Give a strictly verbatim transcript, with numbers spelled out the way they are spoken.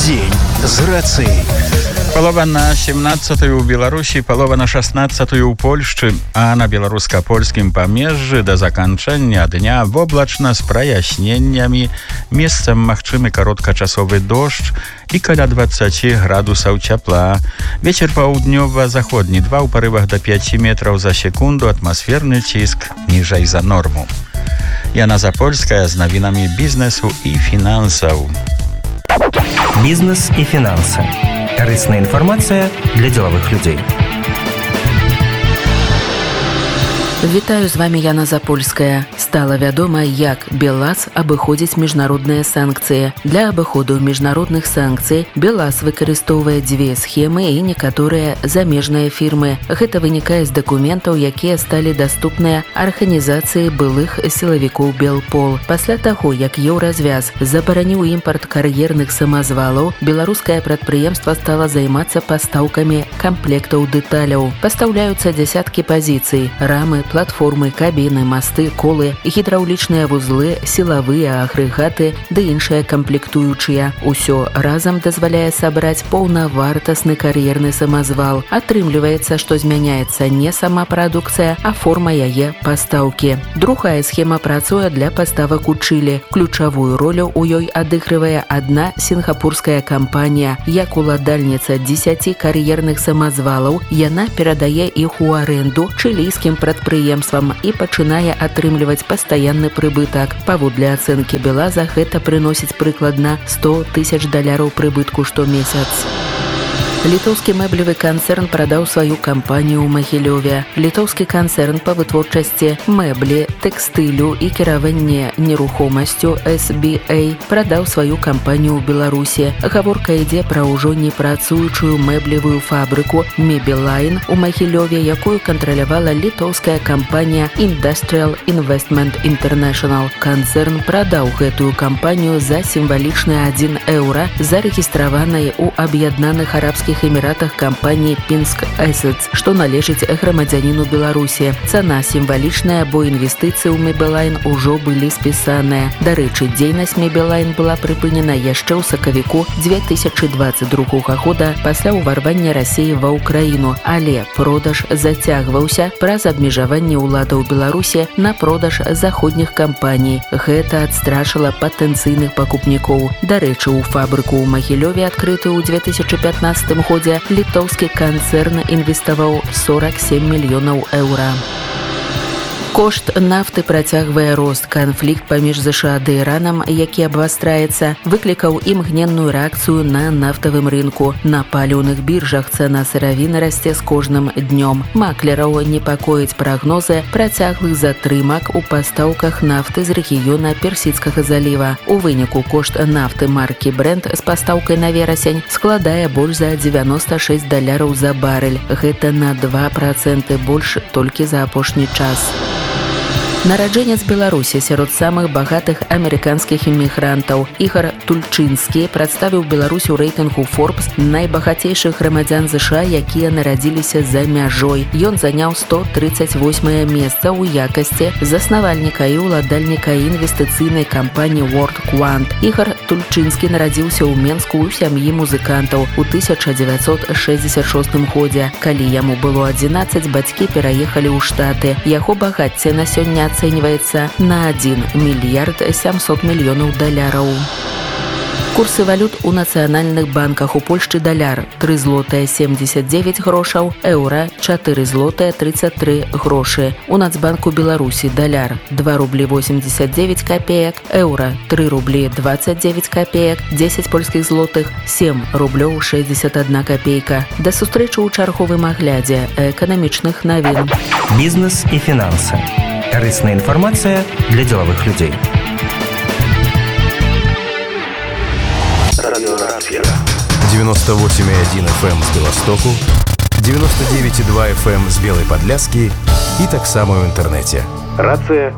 Дзень з рацыяй. Палова на семнаццатую ў Беларусі, палова на шаснаццатую ў Польшчы, а на беларуска-польскім памежжы да заканчэння дня воблачна з праясненнямі, месцам магчымы кароткачасовы дождж і каля дваццаць градусаў цяпла. Вецер паўднёва-заходні, два ў парывах да пяці метраў за секунду, атмасферны ціск ніжэй за норму. Яна Запольская з навінамі бізнесу і фінансаў. Бізнес і фінансы. Карысная інфармацыя для дзелавых людзей. Вітаю, з вами Яна Запольская. Стала вядома, як БелАЗ абыходзіць міжнародныя санкцыі. Для абыходу міжнародных санкцый БелАЗ выкарыстоўвае дзве схемы і некаторыя замежныя фірмы. Гэта вынікае з дакументаў, якія сталі даступныя арганізацыі былых сілавікоў Белпол. Пасля таго, як Еўразвяз забараніў імпарт кар'ерных самазвалаў, беларускае прадпрыемства стала займацца пастаўкамі камплектаў дэталяў. Пастаўляюцца дзясяткі пазіцый: рамы, платформы, кабіны, масты, колы, гідраўлічныя вузлы, сілавыя агрэгаты ды іншыя камплектуючыя. Усё разам дазваляе сабраць паўнавартасны кар'ерны самазвал. Атрымліваецца, што змяняецца не сама прадукцыя, а форма яе пастаўкі. Другая схема працуе для паставак у Чылі. Ключавую ролю ў ёй адыгрывае адна сінгапурская кампанія. Як уладальніца дзесяці кар'ерных самазвалаў, яна перадае іх у арэнду чылійскім прадпрыемствам і пачынае атрымліваць пастаянны прыбытак. Паводле ацэнкі БелАЗа гэта прыносіць прыкладна сто тысяч даляраў прыбытку штомесяц. Літоўскі мэблевы канцэрн прадаў сваю кампанію ў Магілёве. Літоўскі канцэрн па вытворчасці мэблі, тэкстылю і кіраванне нерухомасцю эс би эй прадаў сваю кампанію ў Беларусі. Гаворка ідзе пра ўжо не працуючую мэблевую фабрыку Мебелайн у Магілёве, якую кантралявала літоўская кампанія Industrial Investment International. Канцэрн прадаў гэтую кампанію за сімвалічны адзін еўра, зарэгістраванай у Аб'яднаных Арабскіх Эміратах кампаніі Pinsk Assets, што належыць грамадзяніну Беларусі. Цана сімвалічная, бо інвестыцыі ў Мебелайн ужо былі спісаныя. Дарэчы, дзейнасць Мебелайн была прыпынена яшчэ ў сакавіку дзве тысячы дваццаць другога года пасля ўварвання Расіі ва ўкраіну, але продаж зацягваўся праз абмежаванне ўладаў Беларусі на продаж заходніх кампаній. Гэта адстрашыла патэнцыйных пакупнікоў. Дарэчы, у фабрыку ў Магілёве, адкрытую ў дзве тысячы пятнаццатым годзе, літоўскі канцэрн інвеставаў сорак сем мільёнаў еўра. Кошт нафты працягвае рост. Канфлікт паміж ЗША ды Іранам, які абвастраецца, выклікаў імгненную рэакцыю на нафтавым рынку. На паліўных біржах цана сыравіны расце з кожным днём. Маклераў непакоіць прагнозы працяглых затрымак у пастаўках нафты з рэгіёна Персідскага заліва. У выніку кошт нафты маркі Brent з пастаўкай на верасень складае больш за дзевяноста шэсць даляраў за барэль. Гэта на два працэнты больш толькі за апошні час. Нараджэнец Беларусі сярод самых багатых амерыканскіх іммігрантаў. Ігар Тульчынскі прадставіў Беларусь у рэйтынгу Forbes найбагацейшых грамадзян ЗША, якія нарадзіліся за мяжой. Ён заняў сто трыццаць восьмае месца ў якасці заснавальніка і ўладальніка інвестыцыйнай кампаніі World Quant. Ігар Тульчынскі нарадзіўся ў Менску ў сям'і музыкантаў у тысяча дзевяцьсот шэсцьдзесят шостым годзе. Калі яму было адзінаццаць, бацькі пераехалі ў Штаты. Яго багацце на сёння ацэньваецца на адзін мільярд сямсот мільёнаў даляраў. Курсы валют у нацыянальных банках. У Польшчы даляр тры злотыя семдзесят дзевяць грошаў, еўра чатыры злотыя трыццаць тры грошы. У Нацбанку Беларусі даляр два рублі восемьдесят девять копеек, еўра тры рублі двадцать девять копеек, дзесяць польскіх злотых сем рублёў шэсцьдзесят адна копейка. Да сустрэчы ў чарговым аглядзе эканамічных навін. Бізнес і фінансы. Карысная інфармацыя для дзелавых людзей. девяносто восемь и один эф эм з Беластоку, девяносто девять и два эф эм з Белой Подляски и так само в интернете. Рация